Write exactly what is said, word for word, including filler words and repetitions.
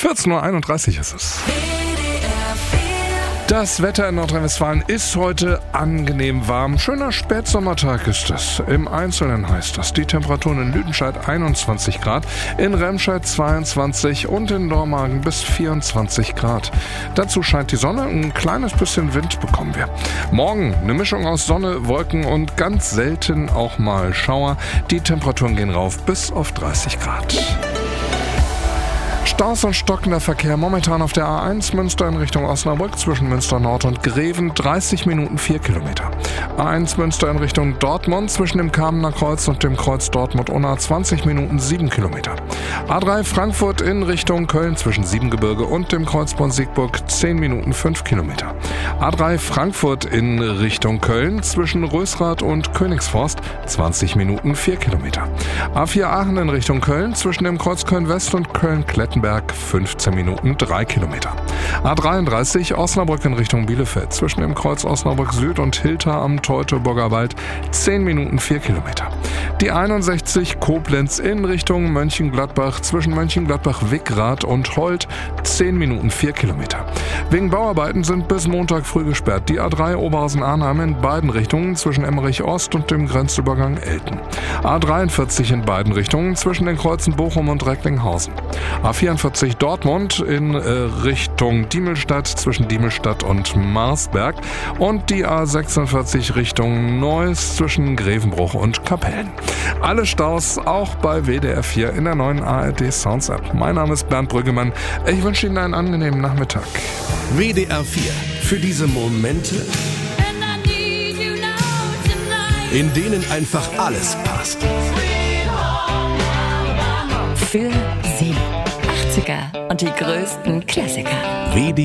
vierzehn Uhr einunddreißig ist es. Das Wetter in Nordrhein-Westfalen ist heute angenehm warm. Schöner Spätsommertag ist es. Im Einzelnen heißt das, die Temperaturen in Lüdenscheid einundzwanzig Grad, in Remscheid zweiundzwanzig und in Dormagen bis vierundzwanzig Grad. Dazu scheint die Sonne, ein kleines bisschen Wind bekommen wir. Morgen eine Mischung aus Sonne, Wolken und ganz selten auch mal Schauer. Die Temperaturen gehen rauf bis auf dreißig Grad. Staus und stockender Verkehr momentan auf der A eins Münster in Richtung Osnabrück zwischen Münster Nord und Greven, dreißig Minuten vier Kilometer. A eins Münster in Richtung Dortmund zwischen dem Kamener Kreuz und dem Kreuz Dortmund-Unna, zwanzig Minuten sieben Kilometer. A drei Frankfurt in Richtung Köln zwischen Siebengebirge und dem Kreuzborn Siegburg, zehn Minuten fünf Kilometer. A drei Frankfurt in Richtung Köln zwischen Rösrath und Königsforst, zwanzig Minuten vier Kilometer. A vier Aachen in Richtung Köln zwischen dem Kreuz Köln-West und Köln-Klettenberg, fünfzehn Minuten drei Kilometer. A dreiunddreißig Osnabrück in Richtung Bielefeld zwischen dem Kreuz Osnabrück Süd und Hilter am Teutoburger Wald, zehn Minuten vier Kilometer. Die einundsechzig Koblenz in Richtung Mönchengladbach zwischen Mönchengladbach-Wickrath und Holt, zehn Minuten vier Kilometer. Wegen Bauarbeiten sind bis Montag früh gesperrt die A drei Oberhausen-Arnheim in beiden Richtungen zwischen Emmerich Ost und dem Grenzübergang Elten. A dreiundvierzig in beiden Richtungen zwischen den Kreuzen Bochum und Recklinghausen. A vierundvierzig Dortmund in äh, Richtung Diemelstadt zwischen Diemelstadt und Marsberg und die A sechsundvierzig Richtung Neuss zwischen Grevenbruch und Kapellen. Alle Staus auch bei W D R vier in der neuen A R D Sounds App. Mein Name ist Bernd Brüggemann. Ich wünsche Ihnen einen angenehmen Nachmittag. W D R vier. Für diese Momente, in denen einfach alles passt. Für Sie. achtziger und die größten Klassiker. W D